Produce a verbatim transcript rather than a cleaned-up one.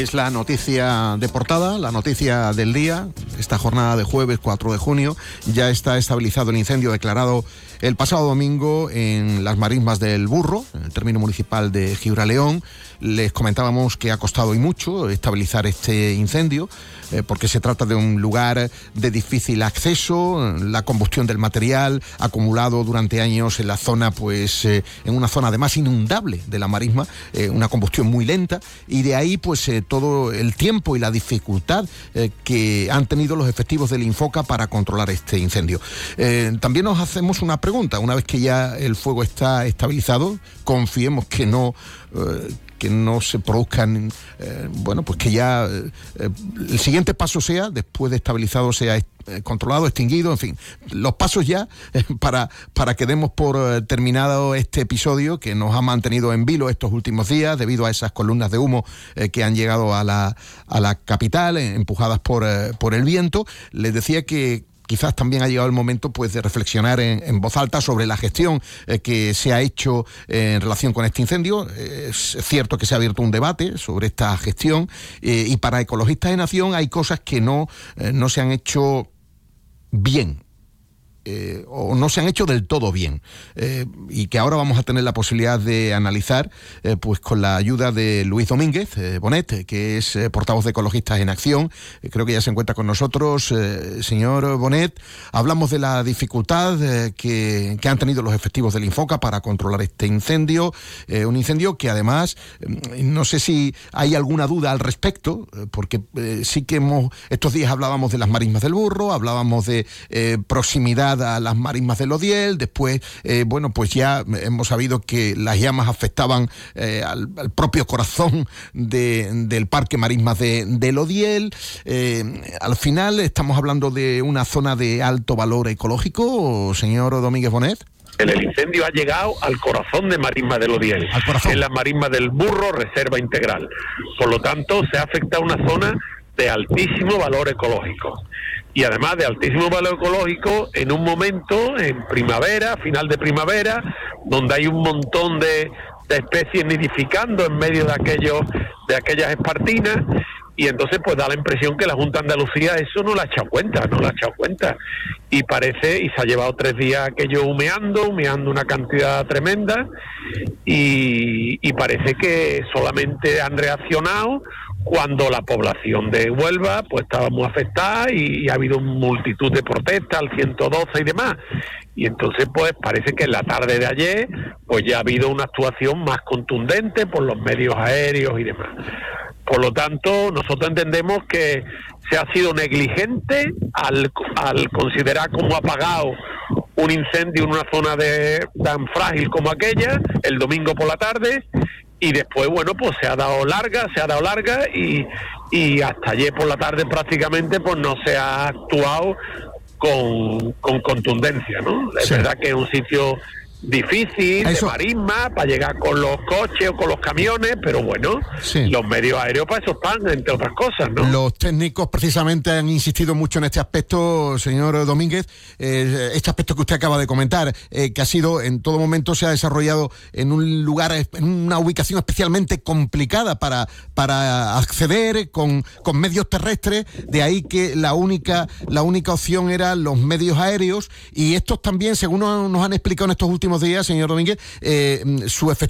es la noticia de portada, la noticia del día. Esta jornada de jueves cuatro de junio ya está estabilizado el incendio declarado el pasado domingo en las marismas del Burro, en el término municipal de Gibraleón. Les comentábamos que ha costado y mucho estabilizar este incendio, eh, porque se trata de un lugar de difícil acceso. La combustión del material acumulado durante años en la zona, pues eh, en una zona además inundable de la marisma, eh, una combustión muy lenta, y de ahí pues eh, todo el tiempo y la dificultad eh, que han tenido los efectivos del Infoca para controlar este incendio. Eh, también nos hacemos una pregunta: una vez que ya el fuego está estabilizado, confiemos que no eh, que no se produzcan, eh, bueno, pues que ya eh, el siguiente paso sea, después de estabilizado, sea eh, controlado, extinguido, en fin, los pasos ya eh, para, para que demos por eh, terminado este episodio que nos ha mantenido en vilo estos últimos días debido a esas columnas de humo eh, que han llegado a la, a la capital, eh, empujadas por, eh, por el viento. Les decía que quizás también ha llegado el momento pues de reflexionar en, en voz alta sobre la gestión eh, que se ha hecho eh, en relación con este incendio. Eh, es cierto que se ha abierto un debate sobre esta gestión eh, y para Ecologistas en Acción hay cosas que no, eh, no se han hecho bien. Eh, o no se han hecho del todo bien, eh, y que ahora vamos a tener la posibilidad de analizar eh, pues con la ayuda de Luis Domínguez eh, Bonet, que es eh, portavoz de Ecologistas en Acción. Eh, creo que ya se encuentra con nosotros. Eh, señor Bonet, hablamos de la dificultad eh, que, que han tenido los efectivos del Infoca para controlar este incendio, eh, un incendio que además eh, no sé si hay alguna duda al respecto, eh, porque eh, sí que hemos, estos días hablábamos de las marismas del Burro, hablábamos de eh, proximidad a las marismas del Odiel. Después, eh, bueno, pues ya hemos sabido que las llamas afectaban eh, al, al propio corazón de, del Parque Marismas de, del Odiel. Eh, al final estamos hablando de una zona de alto valor ecológico, señor Domínguez Bonet. El incendio ha llegado al corazón de Marisma del Odiel, en la marisma del Burro, reserva integral. Por lo tanto, se ha afectado una zona de altísimo valor ecológico. Y además de altísimo valor ecológico, en un momento, en primavera, final de primavera, donde hay un montón de, de especies nidificando en medio de aquellos, de aquellas espartinas, y entonces pues da la impresión que la Junta de Andalucía eso no la ha echado cuenta, no la ha echado cuenta. Y parece, y se ha llevado tres días aquello humeando, humeando una cantidad tremenda, y, y parece que solamente han reaccionado cuando la población de Huelva pues estaba muy afectada y, y ha habido multitud de protestas al ciento doce y demás, y entonces pues parece que en la tarde de ayer pues ya ha habido una actuación más contundente por los medios aéreos y demás. Por lo tanto, nosotros entendemos que se ha sido negligente al, al considerar como apagado un incendio en una zona de tan frágil como aquella el domingo por la tarde. Y después, bueno, pues se ha dado larga, se ha dado larga y, y hasta ayer por la tarde prácticamente pues no se ha actuado con, con contundencia, ¿no? Es sí. verdad que es un sitio difícil, eso, de marisma, para llegar con los coches o con los camiones, pero bueno, sí. los medios aéreos para eso están, entre otras cosas, ¿no? Los técnicos precisamente han insistido mucho en este aspecto, señor Domínguez, eh, este aspecto que usted acaba de comentar, eh, que ha sido, en todo momento se ha desarrollado en un lugar, en una ubicación especialmente complicada para, para acceder con, con medios terrestres, de ahí que la única, la única opción eran los medios aéreos, y estos también, según nos han explicado en estos últimos días, señor Domínguez, eh, su efectividad